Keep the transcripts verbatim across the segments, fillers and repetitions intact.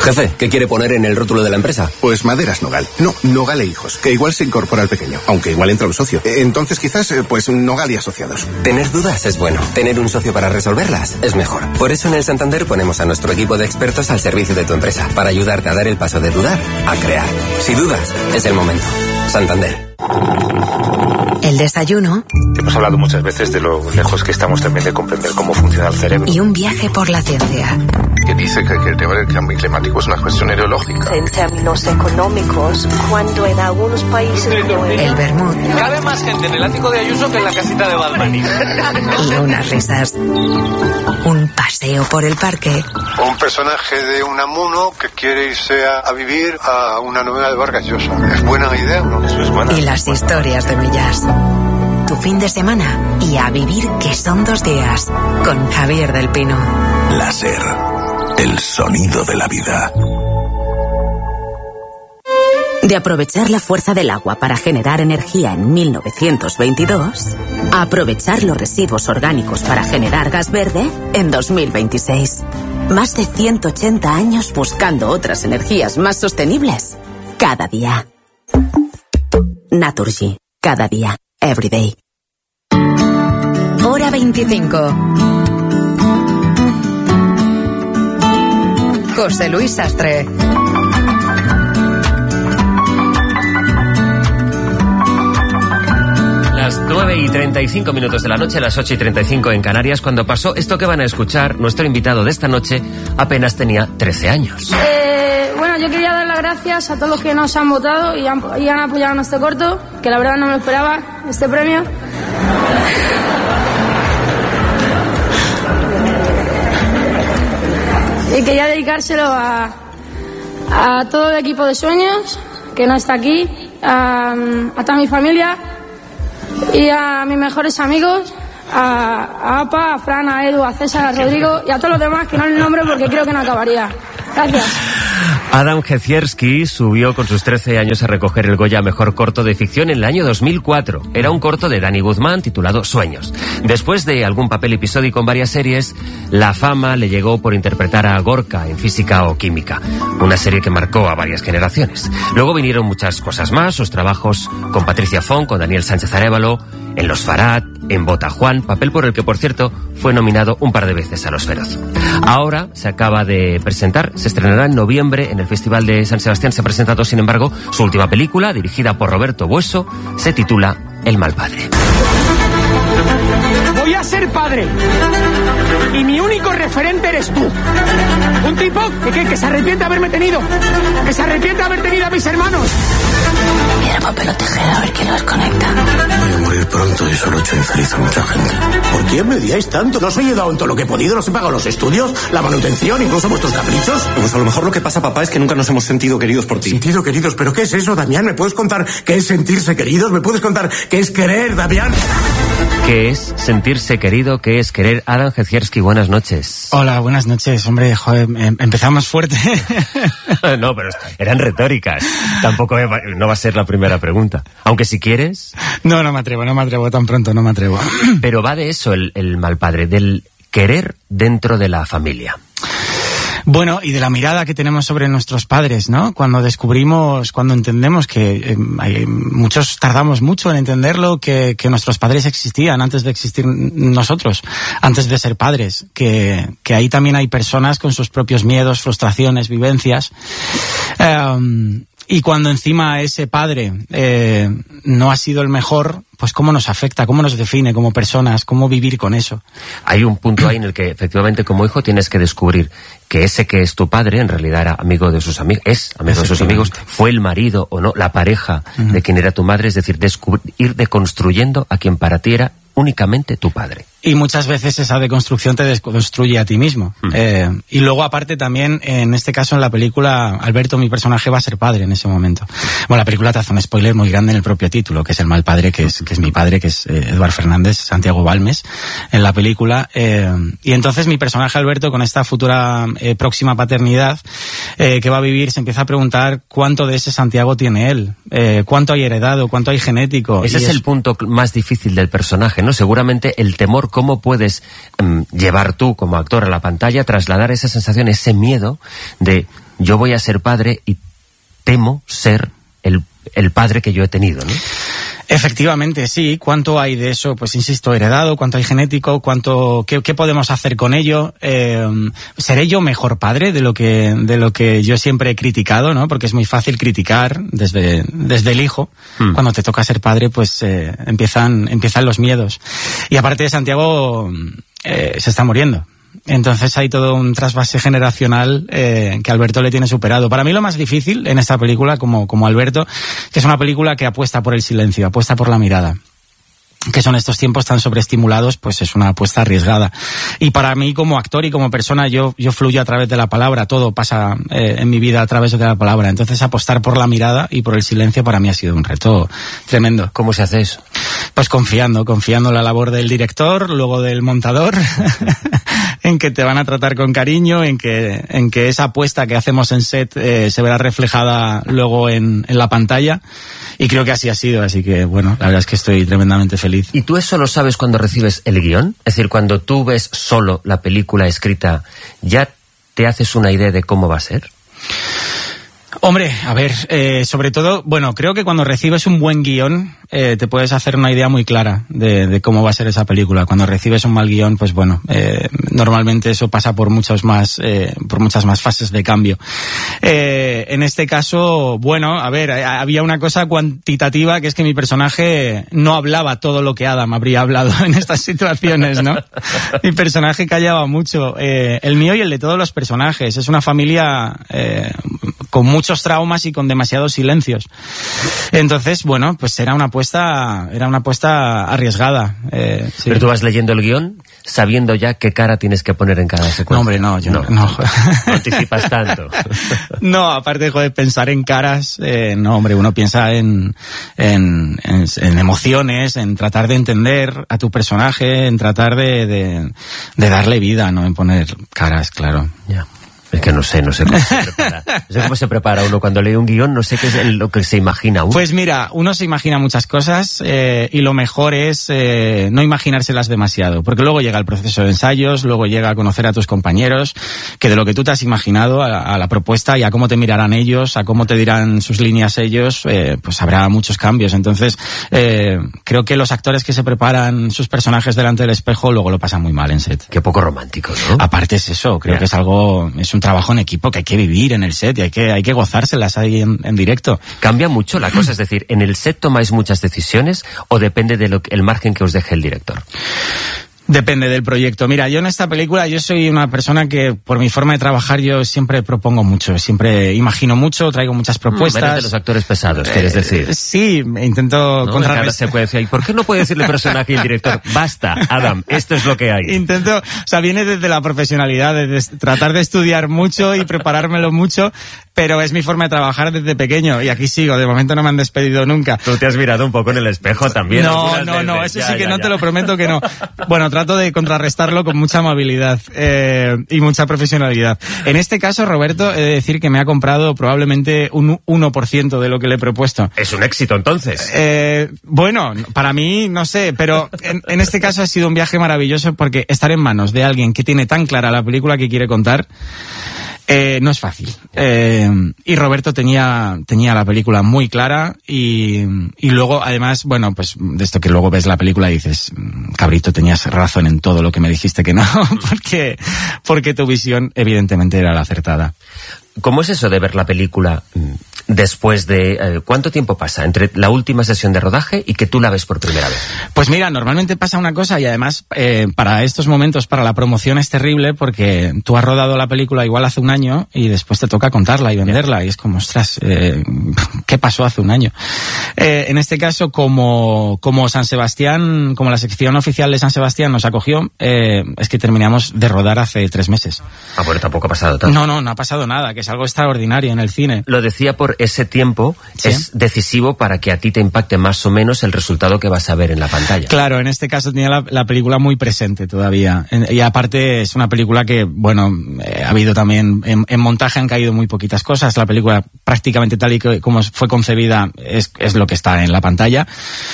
Jefe, ¿qué quiere poner en el rótulo de la empresa? Pues Maderas Nogal. No, Nogal e Hijos, que igual se incorpora al pequeño, aunque igual entra un socio. Entonces quizás, pues Nogal y Asociados. Tener dudas es bueno. Tener un socio para resolverlas es mejor. Por eso en el Santander ponemos a nuestro equipo de expertos al servicio de tu empresa, para ayudarte a dar el paso de dudar a crear. Si dudas, es el momento. Santander. El desayuno. Hemos hablado muchas veces de lo lejos que estamos también de comprender cómo funciona el cerebro. Y un viaje por la ciencia. Que dice que, que el tema del cambio climático es una cuestión ideológica. En términos económicos, cuando en algunos países... El vermut. Cabe más gente en el ático de Ayuso que en la casita de Balmani. Y unas risas. Un paseo por el parque. Un personaje de Unamuno que quiere irse a, a vivir a una novela de Vargas Llosa. ¿Es buena idea o no? Eso es buena. Y las historias de Millás. Tu fin de semana y a vivir que son dos días. Con Javier del Pino. Láser. El sonido de la vida. De aprovechar la fuerza del agua para generar energía en mil novecientos veintidós, a aprovechar los residuos orgánicos para generar gas verde en dos mil veintiséis. Más de ciento ochenta años buscando otras energías más sostenibles. Cada día. Naturgy. Cada día. Every day. Hora veinticinco. José Luis Sastre. Las nueve y treinta y cinco minutos de la noche, las ocho y treinta y cinco en Canarias, cuando pasó esto que van a escuchar. Nuestro invitado de esta noche apenas tenía trece años. Eh, bueno, yo quería dar las gracias a todos los que nos han votado y han, y han apoyado nuestro corto, que la verdad no me lo esperaba, este premio. Y quería dedicárselo a, a todo el equipo de Sueños, que no está aquí, a, a toda mi familia y a mis mejores amigos, a, a APA, a Fran, a Edu, a César, a Rodrigo y a todos los demás que no les nombro porque creo que no acabaría. Gracias. Adam Jezierski subió con sus trece años a recoger el Goya a Mejor Corto de Ficción en el año dos mil cuatro. Era un corto de Dani Guzmán titulado Sueños. Después de algún papel episódico en varias series, la fama le llegó por interpretar a Gorka en Física o Química, una serie que marcó a varias generaciones. Luego vinieron muchas cosas más, sus trabajos con Patricia Font, con Daniel Sánchez Arévalo, en Los Farad, en Bota Juan, papel por el que, por cierto, fue nominado un par de veces a Los Feroz. Ahora se acaba de presentar, se estrenará en noviembre en el Festival de San Sebastián. Se ha presentado, sin embargo, su última película, dirigida por Roberto Bueso, se titula El mal padre. Voy a ser padre y mi único referente eres tú. Un tipo que, que, que se arrepiente de haberme tenido, que se arrepiente de haber tenido a mis hermanos. Mira papel o tijera, a ver quién los conecta. Voy a morir pronto y solo he hecho infeliz a mucha gente. ¿Por qué me odiáis tanto? ¿No os he ayudado en todo lo que he podido? ¿No os he pagado los estudios, la manutención, incluso vuestros caprichos? Pues a lo mejor lo que pasa, papá, es que nunca nos hemos sentido queridos por ti. ¿Sentido queridos? ¿Pero qué es eso, Damián? ¿Me puedes contar qué es sentirse queridos? ¿Me puedes contar qué es querer, Damián? ¿Qué es sentirse querido? ¿Qué es querer? Adam Jezierski, buenas noches. Hola, buenas noches. Hombre, joder, empezamos fuerte. No, pero eran retóricas. Tampoco no va a ser la primera pregunta. Aunque si quieres... No, no me atrevo, no me atrevo tan pronto, no me atrevo. Pero va de eso el, el mal padre, del querer dentro de la familia. Bueno, y de la mirada que tenemos sobre nuestros padres, ¿no? Cuando descubrimos, cuando entendemos que eh, hay, muchos tardamos mucho en entenderlo, que, que nuestros padres existían antes de existir nosotros, antes de ser padres, que, que ahí también hay personas con sus propios miedos, frustraciones, vivencias. Um, Y cuando encima ese padre eh, no ha sido el mejor, pues cómo nos afecta, cómo nos define como personas, cómo vivir con eso. Hay un punto ahí en el que efectivamente como hijo tienes que descubrir que ese que es tu padre en realidad era amigo de sus amigos, es amigo de sus amigos, fue el marido o no, la pareja uh-huh. de quien era tu madre, es decir, ir deconstruyendo a quien para ti era únicamente tu padre. Y muchas veces esa deconstrucción te desconstruye a ti mismo. Mm. Eh, y luego, aparte, también, en este caso, en la película, Alberto, mi personaje, va a ser padre en ese momento. Bueno, la película te hace un spoiler muy grande en el propio título, que es el mal padre, que es, que es mi padre, que es eh, Eduard Fernández, Santiago Balmes, en la película. Eh, y entonces mi personaje, Alberto, con esta futura eh, próxima paternidad eh, que va a vivir, se empieza a preguntar cuánto de ese Santiago tiene él, eh, cuánto hay heredado, cuánto hay genético. Ese es, es el punto más difícil del personaje, ¿no? Seguramente el temor, cómo puedes um, llevar tú como actor a la pantalla, trasladar esa sensación, ese miedo de yo voy a ser padre y temo ser el, el padre que yo he tenido, ¿no? Efectivamente, sí. ¿Cuánto hay de eso? Pues insisto, heredado, cuánto hay genético, cuánto, qué, qué podemos hacer con ello. Eh, ¿Seré yo mejor padre de lo que de lo que yo siempre he criticado, no? Porque es muy fácil criticar desde desde el hijo. Hmm. Cuando te toca ser padre, pues eh, empiezan empiezan los miedos. Y aparte de Santiago eh, se está muriendo. Entonces hay todo un trasvase generacional eh, que Alberto le tiene superado. Para mí lo más difícil en esta película, como, como Alberto, que es una película que apuesta por el silencio, apuesta por la mirada. Que son estos tiempos tan sobreestimulados, pues es una apuesta arriesgada. Y para mí, como actor y como persona, yo yo fluyo a través de la palabra, todo pasa eh, en mi vida a través de la palabra. Entonces, apostar por la mirada y por el silencio para mí ha sido un reto tremendo. ¿Cómo se hace eso? Pues confiando, confiando en la labor del director, luego del montador, en que te van a tratar con cariño, en que en que esa apuesta que hacemos en set eh, se verá reflejada luego en, en la pantalla. Y creo que así ha sido, así que, bueno, la verdad es que estoy tremendamente feliz. ¿Y tú eso lo sabes cuando recibes el guión? Es decir, cuando tú ves solo la película escrita, ¿ya te haces una idea de cómo va a ser? Hombre, a ver, eh, sobre todo, bueno, creo que cuando recibes un buen guión, eh, te puedes hacer una idea muy clara de, de cómo va a ser esa película. Cuando recibes un mal guión, pues bueno, eh, normalmente eso pasa por muchos más, eh, por muchas más fases de cambio. Eh, en este caso, bueno, a ver, había una cosa cuantitativa, que es que mi personaje no hablaba todo lo que Adam habría hablado en estas situaciones, ¿no? Mi personaje callaba mucho. Eh, el mío y el de todos los personajes. Es una familia eh, con muchos traumas y con demasiados silencios. Entonces, bueno, pues era una apuesta, era una apuesta arriesgada. Eh, sí. Pero tú vas leyendo el guión sabiendo ya qué cara tienes que poner en cada secuencia. No, hombre, no, yo no. No, no anticipas tanto. No, aparte de pensar en caras, eh, no, hombre, uno piensa en, en, en, en emociones, en tratar de entender a tu personaje, en tratar de, de, de darle vida, no en poner caras, claro. Ya. Es que no sé, no sé cómo se prepara. No sé cómo se prepara uno cuando lee un guión, no sé qué es lo que se imagina uno. Pues mira, uno se imagina muchas cosas eh, y lo mejor es eh, no imaginárselas demasiado, porque luego llega el proceso de ensayos, luego llega a conocer a tus compañeros, que de lo que tú te has imaginado a, a la propuesta y a cómo te mirarán ellos, a cómo te dirán sus líneas ellos, eh, pues habrá muchos cambios. Entonces, eh, creo que los actores que se preparan sus personajes delante del espejo luego lo pasan muy mal en set. Qué poco romántico, ¿no? Aparte es eso, creo yeah. que es algo, es un trabajo en equipo que hay que vivir en el set y hay que, hay que gozárselas ahí en, en directo. ¿Cambia mucho la cosa? Es decir, ¿en el set tomáis muchas decisiones o depende del el margen que os deje el director? Depende del proyecto. Mira, yo en esta película yo soy una persona que por mi forma de trabajar yo siempre propongo mucho, siempre imagino mucho, traigo muchas propuestas. Eres de los actores pesados, ¿quieres decir? Eh, sí, intento ¿no? contrarrestar. ¿Y por qué no puede decirle personaje y el director? Basta, Adam, esto es lo que hay. Intento, o sea, viene desde la profesionalidad, desde tratar de estudiar mucho y preparármelo mucho, pero es mi forma de trabajar desde pequeño y aquí sigo, de momento no me han despedido nunca. Tú te has mirado un poco en el espejo también. No, no, no, eso ya, sí que ya, no ya. te lo prometo que no. Bueno, trato de contrarrestarlo con mucha amabilidad eh, y mucha profesionalidad. En este caso, Roberto, he de decir que me ha comprado probablemente un uno por ciento de lo que le he propuesto. Es un éxito, entonces. Eh, bueno, para mí, no sé, pero en, en este caso ha sido un viaje maravilloso porque estar en manos de alguien que tiene tan clara la película que quiere contar Eh, no es fácil. Eh, y Roberto tenía, tenía la película muy clara y, y luego, además, bueno, pues de esto que luego ves la película y dices, cabrito, tenías razón en todo lo que me dijiste que no, porque, porque tu visión evidentemente era la acertada. ¿Cómo es eso de ver la película después de... Eh, ¿cuánto tiempo pasa entre la última sesión de rodaje y que tú la ves por primera vez? Pues mira, normalmente pasa una cosa y además eh, para estos momentos, para la promoción es terrible porque tú has rodado la película igual hace un año y después te toca contarla y venderla y es como, ostras, eh, ¿qué pasó hace un año? Eh, en este caso, como, como San Sebastián, como la sección oficial de San Sebastián nos acogió, eh, es que terminamos de rodar hace tres meses. Ah, bueno, tampoco ha pasado tanto. No, no, no ha pasado nada, que es algo extraordinario en el cine. Lo decía por ese tiempo, ¿sí? Es decisivo para que a ti te impacte más o menos el resultado que vas a ver en la pantalla. Claro, en este caso tenía la, la película muy presente todavía. Y aparte es una película que, bueno, eh, ha habido también, en, en montaje han caído muy poquitas cosas. La película prácticamente tal y que, como fue concebida es, es lo que está en la pantalla.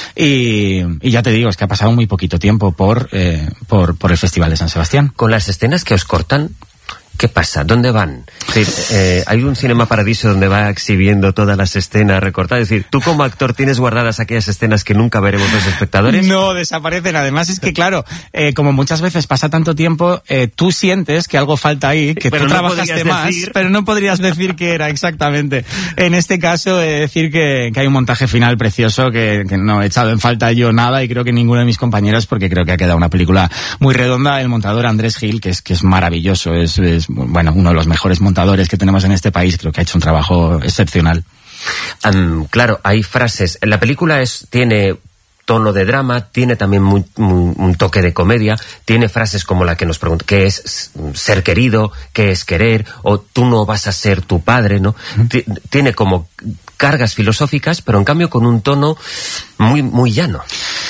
Y, y ya te digo, es que ha pasado muy poquito tiempo por, eh, por, por el Festival de San Sebastián. Con las escenas que os cortan, ¿Qué pasa? ¿Dónde van? Es decir, eh, hay un Cinema Paradiso donde va exhibiendo todas las escenas recortadas. Es decir, ¿tú como actor tienes guardadas aquellas escenas que nunca veremos los espectadores? No, desaparecen. Además es que, claro, eh, como muchas veces pasa tanto tiempo, eh, tú sientes que algo falta ahí, que pero tú no trabajaste más, decir... pero no podrías decir qué era exactamente. En este caso, eh, decir que, que hay un montaje final precioso, que, que no he echado en falta yo nada, y creo que ninguno de mis compañeros, porque creo que ha quedado una película muy redonda. El montador Andrés Gil, que es, que es maravilloso, es, es bueno, uno de los mejores montadores que tenemos en este país, creo que ha hecho un trabajo excepcional. Um, claro, hay frases. La película es tiene tono de drama, tiene también muy, muy, un toque de comedia, tiene frases como la que nos pregunta, ¿qué es ser querido? ¿Qué es querer? O tú no vas a ser tu padre, ¿no? Uh-huh. Tiene como cargas filosóficas, pero en cambio con un tono muy, muy llano.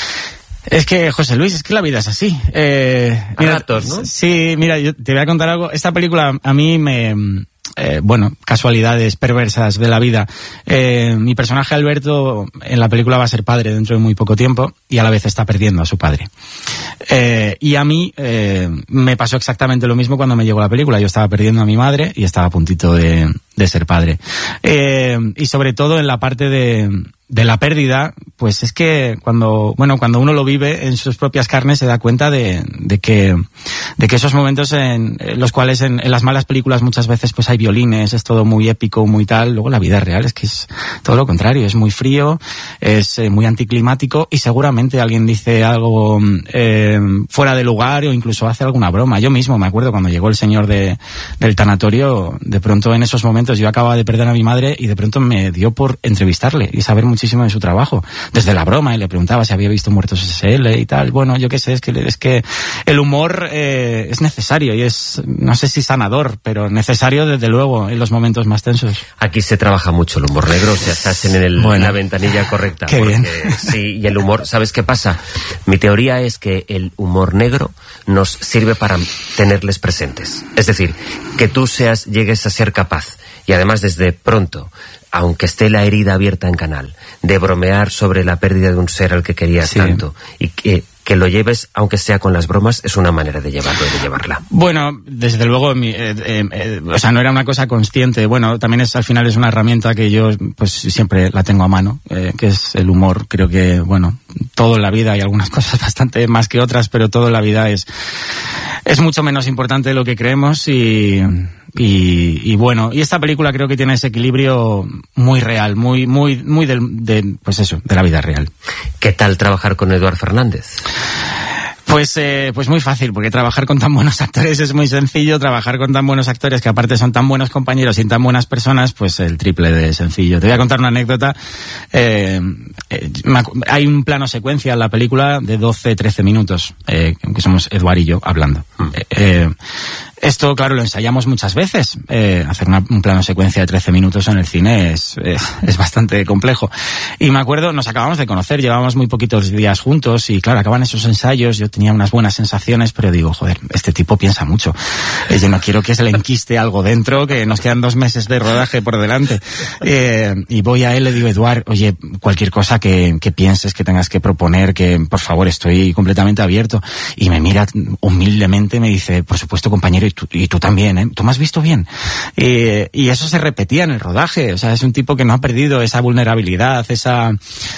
Es que, José Luis, es que la vida es así. Eh, mira, a ratos, ¿no? Sí, mira, yo te voy a contar algo. Esta película a mí me... Eh, bueno, casualidades perversas de la vida. Eh, mi personaje Alberto en la película va a ser padre dentro de muy poco tiempo y a la vez está perdiendo a su padre. Eh, y a mí eh, me pasó exactamente lo mismo cuando me llegó la película. Yo estaba perdiendo a mi madre y estaba a puntito de, de ser padre. Eh, y sobre todo en la parte de... de la pérdida, pues es que cuando, bueno, cuando uno lo vive en sus propias carnes se da cuenta de, de que, de que esos momentos en, en los cuales en, en las malas películas muchas veces pues hay violines, es todo muy épico, muy tal, luego la vida real es que es todo lo contrario, es muy frío, es eh, muy anticlimático y seguramente alguien dice algo eh, fuera de lugar o incluso hace alguna broma. Yo mismo me acuerdo cuando llegó el señor de, del tanatorio, de pronto en esos momentos yo acababa de perder a mi madre y de pronto me dio por entrevistarle y saber mucho muchísimo de su trabajo, desde la broma, y le preguntaba si había visto Muertos S L y tal. Bueno, yo qué sé, es que es que el humor eh, es necesario y es, no sé si sanador, pero necesario desde luego en los momentos más tensos. Aquí se trabaja mucho el humor negro, o sea, estás en el, bueno, la ventanilla correcta. Qué porque, bien. Sí, y el humor, ¿sabes qué pasa? Mi teoría es que el humor negro nos sirve para tenerles presentes. Es decir, que tú seas, llegues a ser capaz, y además desde pronto, aunque esté la herida abierta en canal, de bromear sobre la pérdida de un ser al que querías sí. tanto, y que, que lo lleves, aunque sea con las bromas, es una manera de llevarlo y de llevarla. Bueno, desde luego, mi, eh, eh, eh, o sea, no era una cosa consciente. Bueno, también es, al final es una herramienta que yo, pues, siempre la tengo a mano, eh, que es el humor. Creo que, bueno, todo en la vida, hay algunas cosas bastante más que otras, pero todo en la vida es, es mucho menos importante de lo que creemos y... Y, y bueno, y esta película creo que tiene ese equilibrio muy real, muy, muy, muy del, de, pues eso, de la vida real. ¿Qué tal trabajar con Eduard Fernández? Pues, eh, pues muy fácil, porque trabajar con tan buenos actores es muy sencillo. Trabajar con tan buenos actores que aparte son tan buenos compañeros y tan buenas personas, pues el triple de sencillo. Te voy a contar una anécdota. Eh, eh, hay un plano secuencia en la película de doce, trece minutos, eh, que somos Eduard y yo hablando. Mm. Eh, eh, Esto, claro, lo ensayamos muchas veces. Eh, hacer una, un plano secuencia de trece minutos en el cine es, eh, es bastante complejo. Y me acuerdo, nos acabamos de conocer, llevábamos muy poquitos días juntos y claro, acaban esos ensayos, yo tenía unas buenas sensaciones, pero digo, joder, este tipo piensa mucho. Eh, yo no quiero que se le enquiste algo dentro, que nos quedan dos meses de rodaje por delante. Eh, y voy a él, le digo, Eduard, oye, cualquier cosa que, que pienses, que tengas que proponer, que por favor, estoy completamente abierto. Y me mira humildemente, me dice, por supuesto, compañero, Y tú, y tú también, ¿eh? ¿Tú me has visto bien? Y, y eso se repetía en el rodaje. O sea, es un tipo que no ha perdido esa vulnerabilidad, esa,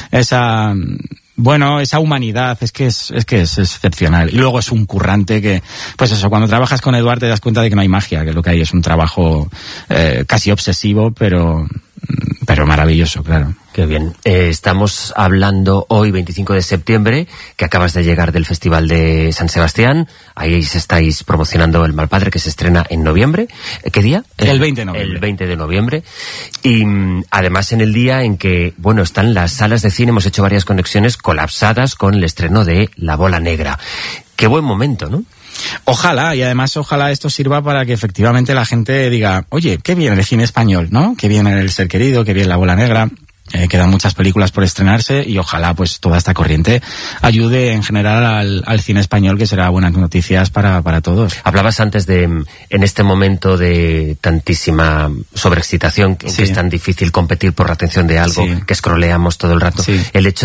esa, bueno, esa humanidad. Es que es, es que es excepcional. Y luego es un currante que, pues eso, cuando trabajas con Eduard te das cuenta de que no hay magia, que lo que hay es un trabajo eh, casi obsesivo, pero, pero maravilloso, claro. Qué bien. Eh, estamos hablando hoy, veinticinco de septiembre, que acabas de llegar del Festival de San Sebastián. Ahí estáis promocionando El Malpadre, que se estrena en noviembre. ¿Qué día? El, el veinte de noviembre. El veinte de noviembre. Y además en el día en que, bueno, están las salas de cine, hemos hecho varias conexiones colapsadas con el estreno de La Bola Negra. Qué buen momento, ¿no? Ojalá, y además ojalá esto sirva para que efectivamente la gente diga, oye, qué bien el cine español, ¿no? Qué bien El Ser Querido, qué bien La Bola Negra. Eh, quedan muchas películas por estrenarse y ojalá pues toda esta corriente ayude en general al, al cine español, que será buenas noticias para, para todos. Hablabas antes de, en este momento de tantísima sobreexcitación, en sí. que es tan difícil competir por la atención de algo, sí. que scrolleamos todo el rato, sí. el hecho de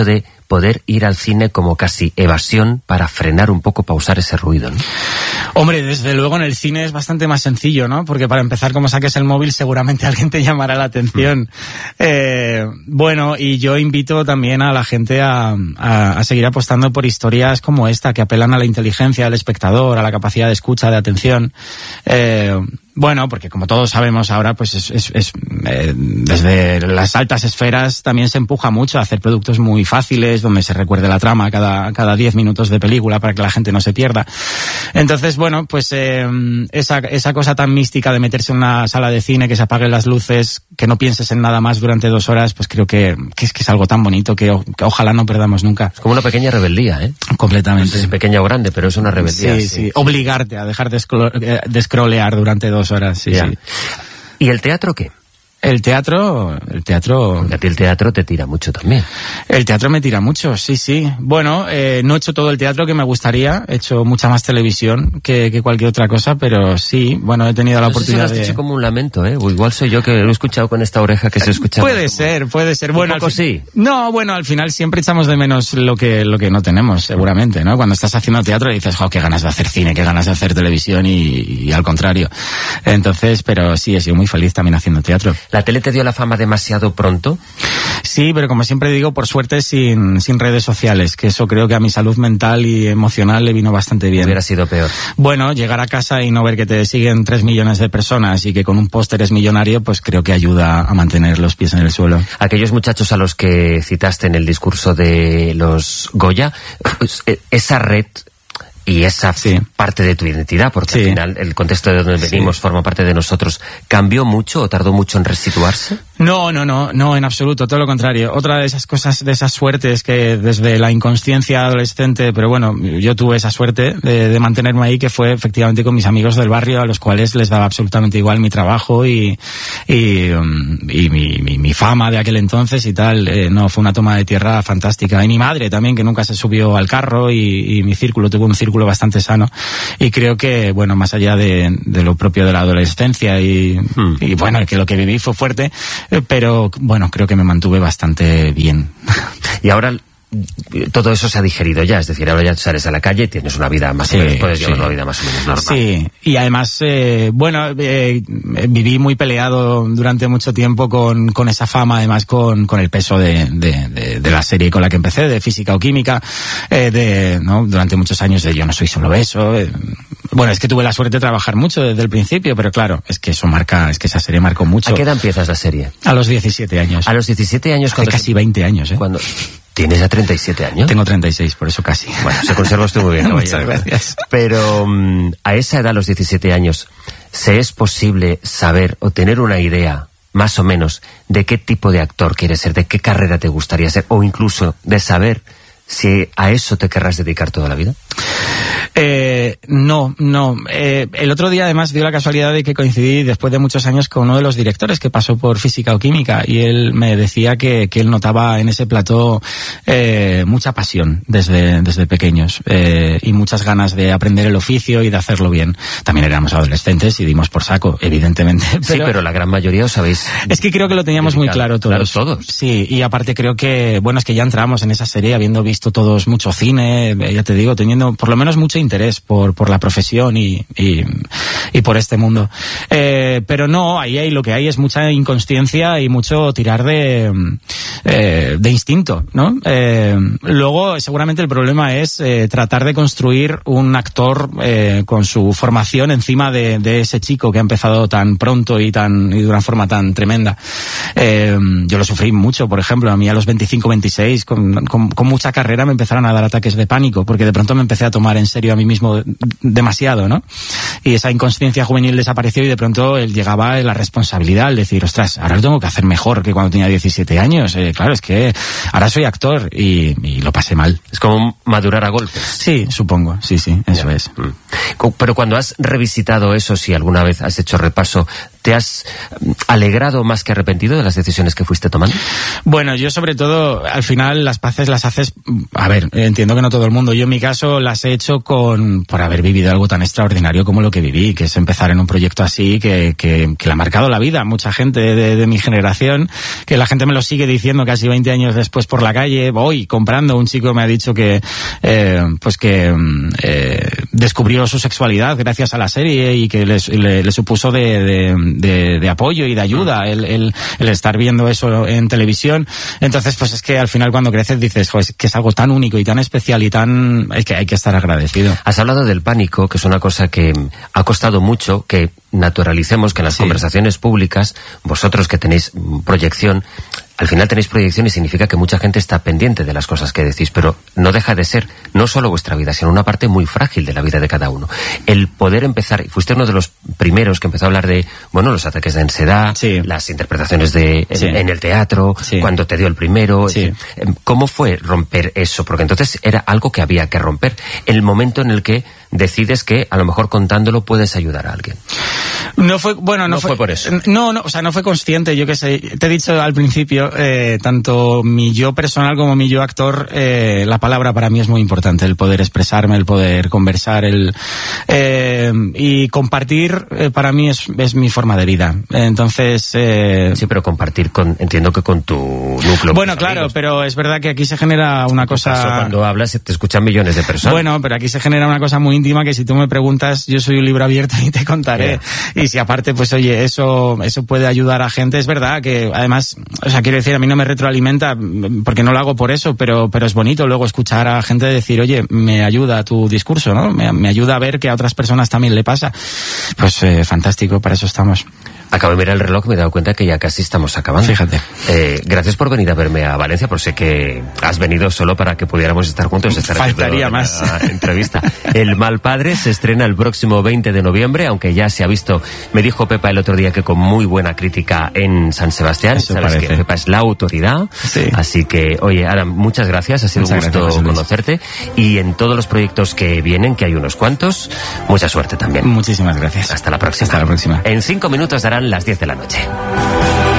poder ir al cine como casi evasión para frenar un poco, pausar ese ruido, ¿no? Hombre, desde luego en el cine es bastante más sencillo, ¿no? Porque para empezar, como saques el móvil, seguramente alguien te llamará la atención. Mm. Eh, bueno, y yo invito también a la gente a, a, a seguir apostando por historias como esta, que apelan a la inteligencia del espectador, a la capacidad de escucha, de atención. Eh, Bueno, porque como todos sabemos ahora, pues es, es, es eh, desde las altas esferas también se empuja mucho a hacer productos muy fáciles, donde se recuerde la trama cada cada diez minutos de película para que la gente no se pierda. Entonces, bueno, pues eh, esa esa cosa tan mística de meterse en una sala de cine, que se apaguen las luces, que no pienses en nada más durante dos horas, pues creo que, que es que es algo tan bonito que, que ojalá no perdamos nunca. Es como una pequeña rebeldía, ¿eh? Completamente. No sé si pequeña o grande, pero es una rebeldía. Sí, sí. sí. Obligarte a dejar de, escro de scrollear durante dos horas, sí, ya. sí. ¿Y el teatro qué? El teatro, el teatro... Porque a ti el teatro te tira mucho también. El teatro me tira mucho, sí, sí. Bueno, eh, no he hecho todo el teatro que me gustaría, he hecho mucha más televisión que, que cualquier otra cosa, pero sí, bueno, he tenido la no oportunidad sé si lo has de... dicho como un lamento, ¿eh? O igual soy yo que lo he escuchado con esta oreja que se escucha. Puede como... ser, puede ser. Bueno, un poco fin... sí. No, bueno, al final siempre echamos de menos lo que lo que no tenemos, seguramente, ¿no? Cuando estás haciendo teatro dices, jo, qué ganas de hacer cine, qué ganas de hacer televisión y, y al contrario. Entonces, pero sí, he sido muy feliz también haciendo teatro. ¿La tele te dio la fama demasiado pronto? Sí, pero como siempre digo, por suerte sin, sin redes sociales, que eso creo que a mi salud mental y emocional le vino bastante bien. Hubiera sido peor. Bueno, llegar a casa y no ver que te siguen tres millones de personas y que con un póster eres millonario, pues creo que ayuda a mantener los pies en el suelo. Aquellos muchachos a los que citaste en el discurso de los Goya, esa red... Y esa sí. parte de tu identidad, porque sí. al final el contexto de donde venimos sí. forma parte de nosotros. ¿Cambió mucho o tardó mucho en resituarse? No, no, no, no, en absoluto, todo lo contrario. Otra de esas cosas, de esas suertes que desde la inconsciencia adolescente, pero bueno, yo tuve esa suerte de, de mantenerme ahí, que fue efectivamente con mis amigos del barrio, a los cuales les daba absolutamente igual mi trabajo y, y, y mi, mi, mi fama de aquel entonces y tal. Eh, no, fue una toma de tierra fantástica. Y mi madre también, que nunca se subió al carro, y, y mi círculo, tuvo un círculo bastante sano, y creo que, bueno, más allá de, de lo propio de la adolescencia y, hmm. y bueno, que lo que viví fue fuerte, pero bueno, creo que me mantuve bastante bien. Y ahora todo eso se ha digerido ya, es decir, ahora ya sales a la calle y tienes una vida más sí, o menos, puedes llevar sí. una vida más o menos normal. Sí, y además, eh, bueno, eh, viví muy peleado durante mucho tiempo con, con esa fama, además con, con el peso de, de, de, de la serie con la que empecé, de Física o Química, eh, de, ¿no? Durante muchos años de Yo no soy solo eso. Eh, bueno, es que tuve la suerte de trabajar mucho desde el principio, pero claro, es que eso marca, es que esa serie marcó mucho. ¿A qué edad empiezas la serie? A los diecisiete años. A los diecisiete años. Hace casi veinte años, ¿eh? Cuando... ¿Tienes ya treinta y siete años? Tengo treinta y seis, por eso casi. Bueno, se conserva usted muy bien. Muchas gracias. Pero um, a esa edad, a los diecisiete años, ¿se es posible saber o tener una idea, más o menos, de qué tipo de actor quieres ser, de qué carrera te gustaría ser, o incluso de saber si a eso te querrás dedicar toda la vida? Eh, no, no. Eh, el otro día además dio la casualidad de que coincidí después de muchos años con uno de los directores que pasó por Física o Química, y él me decía que, que él notaba en ese plató eh, mucha pasión desde, desde pequeños eh, y muchas ganas de aprender el oficio y de hacerlo bien. También éramos adolescentes y dimos por saco, evidentemente. Pero, sí, pero la gran mayoría os sabéis... Es que creo que lo teníamos dedicado, muy claro todos. Claro, todos. Sí, y aparte creo que, bueno, es que ya entramos en esa serie habiendo visto todos mucho cine, ya te digo, teniendo por lo menos mucho interés por, por la profesión y, y, y por este mundo. Eh, pero no, ahí hay, lo que hay es mucha inconsciencia y mucho tirar de, eh, de instinto, ¿no? Eh, luego, seguramente el problema es eh, tratar de construir un actor eh, con su formación encima de, de ese chico que ha empezado tan pronto y tan y de una forma tan tremenda. Eh, yo lo sufrí mucho, por ejemplo, a mí a los veinticinco, veintiséis, con, con, con mucha carrera me empezaron a dar ataques de pánico, porque de pronto me empecé a tomar en serio a mí mismo demasiado, ¿no? Y esa inconsciencia juvenil desapareció y de pronto él llegaba la responsabilidad al decir, ostras, ahora lo tengo que hacer mejor que cuando tenía diecisiete años. Eh, claro, es que ahora soy actor y, y lo pasé mal. Es como madurar a golpes. Sí, supongo, sí, sí, eso ya. es. Pero cuando has revisitado eso, si alguna vez has hecho repaso, ¿Te has alegrado más que arrepentido de las decisiones que fuiste tomando? Bueno, yo sobre todo, al final las paces las haces, a ver, entiendo que no todo el mundo, yo en mi caso las he hecho con por haber vivido algo tan extraordinario como lo que viví, que es empezar en un proyecto así que, que, que le ha marcado la vida a mucha gente de, de mi generación, que la gente me lo sigue diciendo casi veinte años después por la calle, voy comprando, un chico me ha dicho que, eh, pues que eh, descubrió su sexualidad gracias a la serie y que le, le, le supuso de, de De, de apoyo y de ayuda el, el, el estar viendo eso en televisión. Entonces pues es que al final cuando creces dices, joder, que es algo tan único y tan especial y tan... es que hay que estar agradecido. Has hablado del pánico, que es una cosa que ha costado mucho que naturalicemos, que en las sí. conversaciones públicas, vosotros que tenéis proyección, al final tenéis proyección y significa que mucha gente está pendiente de las cosas que decís, pero no deja de ser no solo vuestra vida, sino una parte muy frágil de la vida de cada uno. El poder empezar, y fuiste uno de los primeros que empezó a hablar de, bueno, los ataques de ansiedad, sí. las interpretaciones de sí. en, en el teatro, sí. cuando te dio el primero. Sí. ¿Cómo fue romper eso? Porque entonces era algo que había que romper. El momento en el que decides que a lo mejor contándolo puedes ayudar a alguien. No fue, bueno, no, no fue, fue por eso. No, no, o sea, no fue consciente, yo qué sé. Te he dicho al principio, eh, tanto mi yo personal como mi yo actor, eh, la palabra para mí es muy importante, el poder expresarme, el poder conversar, el eh, y compartir eh, para mí es, es mi forma de vida. Entonces, eh, sí, pero compartir con, entiendo que con tu núcleo. Bueno, claro, amigos. Pero es verdad que aquí se genera una cosa. Eso, cuando hablas te escuchan millones de personas. Bueno, pero aquí se genera una cosa muy íntima que si tú me preguntas, yo soy un libro abierto y te contaré. Yeah. Y si aparte, pues oye, eso eso puede ayudar a gente, es verdad que además, o sea, quiero decir, a mí no me retroalimenta porque no lo hago por eso, pero pero es bonito luego escuchar a gente decir, oye, me ayuda tu discurso, ¿no? Me, me ayuda a ver que a otras personas también le pasa. Pues eh, fantástico, para eso estamos. Acabo de mirar el reloj, me he dado cuenta que ya casi estamos acabando. Fíjate. Eh, gracias por venir a verme a Valencia, por sé que has venido solo para que pudiéramos estar juntos. Estar Faltaría más. Entrevista. El Mal Padre se estrena el próximo veinte de noviembre, aunque ya se ha visto, me dijo Pepa el otro día que con muy buena crítica en San Sebastián. Eso Sabes parece. Que Pepa es la autoridad. Sí. Así que, oye, Adam, muchas gracias, ha sido muchas un gusto gracias, conocerte. Y en todos los proyectos que vienen, que hay unos cuantos, mucha suerte también. Muchísimas gracias. Hasta la próxima. Hasta la próxima. En cinco minutos darán las diez de la noche.